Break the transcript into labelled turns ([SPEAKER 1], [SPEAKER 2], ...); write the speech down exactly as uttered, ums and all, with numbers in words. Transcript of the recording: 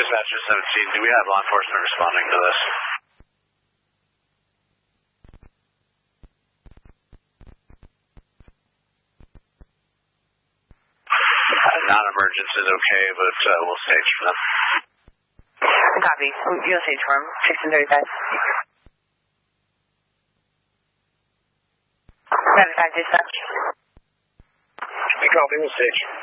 [SPEAKER 1] Dispatcher seventeen, do we have law enforcement responding to this? Uh, non-emergence is okay, but uh, we'll stage for them.
[SPEAKER 2] Copy. You'll stage for him. sixteen thirty-five. seventy-five dispatch.
[SPEAKER 1] Copy, we'll stage.